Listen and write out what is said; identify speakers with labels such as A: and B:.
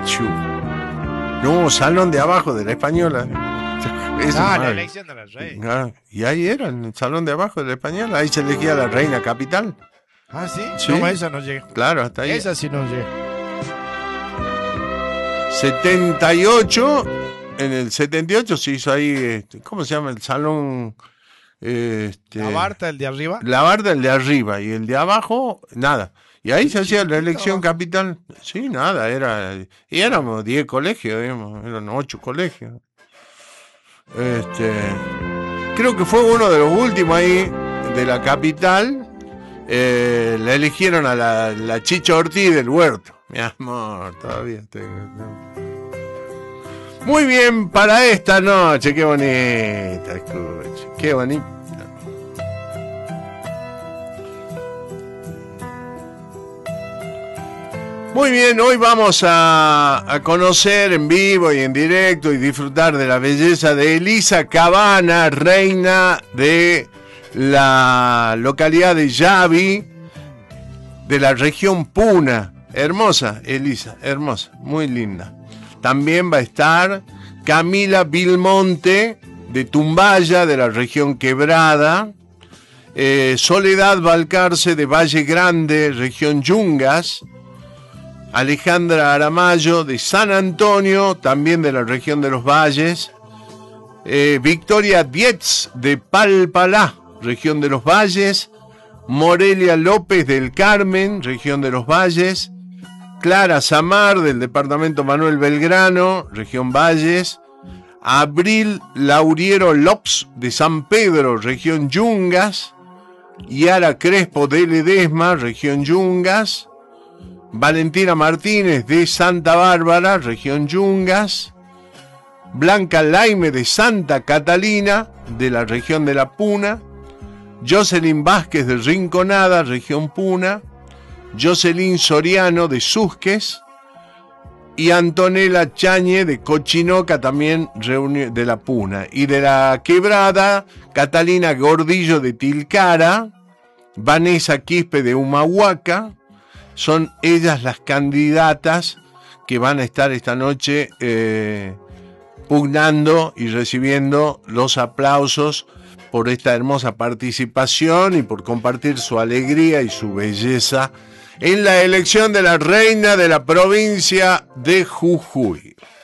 A: Chu. No, salón de abajo de la Española.
B: La elección de la reina.
A: Y ahí era, en el salón de abajo de la Española. Ahí se elegía la reina capital.
B: ¿Ah, sí?
A: Sí.
B: No, esa no llega.
A: Claro, hasta ahí.
B: Esa sí no llega.
A: 78. En el 78 se hizo ahí, ¿cómo se llama? El salón...
B: La Barta, el de arriba.
A: La Barta, el de arriba. Y el de abajo, nada. Y ahí se hacía la elección capital. Sí, nada, y éramos 10 colegios, digamos, eran 8 colegios. Creo que fue uno de los últimos ahí de la capital. Le eligieron a la Chicha Ortiz del Huerto. Mi amor, todavía Muy bien para esta noche, qué bonita, escuche, qué bonita. Muy bien, hoy vamos a conocer en vivo y en directo y disfrutar de la belleza de Elisa Cabana, reina de la localidad de Yavi, de la región Puna. Hermosa, Elisa, hermosa, muy linda. También va a estar Camila Vilmonte, de Tumbaya, de la región Quebrada. Soledad Valcarce, de Valle Grande, región Yungas. Alejandra Aramayo, de San Antonio, también de la región de los Valles. Victoria Dietz, de Palpalá, región de los Valles. Morelia López del Carmen, región de los Valles. Clara Samar, del departamento Manuel Belgrano, región Valles. Abril Lauriero Lops, de San Pedro, región Yungas. Yara Crespo, de Ledesma, región Yungas. Valentina Martínez, de Santa Bárbara, región Yungas. Blanca Laime, de Santa Catalina, de la región de la Puna. Jocelyn Vázquez, de Rinconada, región Puna. Jocelyn Soriano, de Susques. Y Antonella Chañe, de Cochinoca, también de la Puna. Y de la Quebrada, Catalina Gordillo, de Tilcara. Vanessa Quispe, de Humahuaca. Son ellas las candidatas que van a estar esta noche pugnando y recibiendo los aplausos por esta hermosa participación y por compartir su alegría y su belleza en la elección de la reina de la provincia de Jujuy.